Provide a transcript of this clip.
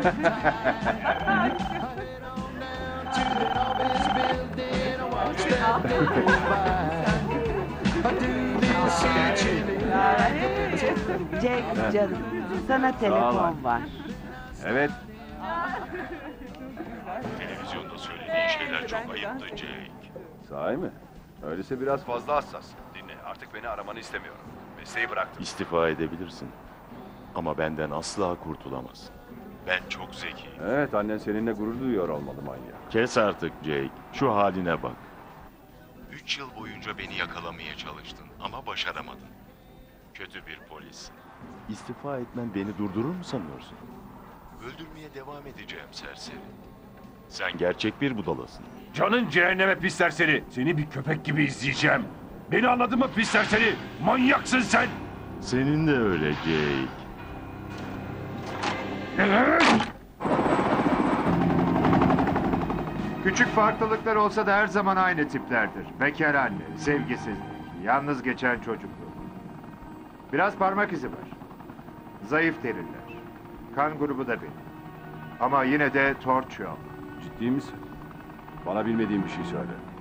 Jack canım, sana telefon var. Evet. Televizyonda söylediğin şeyler çok ayıptı Jake. Sahi mi? Öyleyse biraz fazla hassas. Dinle, artık beni aramanı istemiyorum. Mesleği bıraktım. İstifa edebilirsin. Ama benden asla kurtulamazsın. Ben çok zekiyim. Evet, annen seninle gurur duyuyor olmalı manyak. Kes artık Jake. Şu haline bak. 3 yıl boyunca beni yakalamaya çalıştın ama başaramadın. Kötü bir polissin. İstifa etmen beni durdurur mu sanıyorsun? Öldürmeye devam edeceğim serseri. Sen gerçek bir budalasın. Canın cehenneme pis serseri. Seni bir köpek gibi izleyeceğim. Beni anladın mı pis serseri? Manyaksın sen. Senin de öyle Jake. Küçük farklılıklar olsa da her zaman aynı tiplerdir. Bekar anne, sevgisizlik, yalnız geçen çocukluk. Biraz parmak izi var. Zayıf deriler. Kan grubu da benim. Ama yine de torç yok. Ciddi misin? Bana bilmediğin bir şey söyle.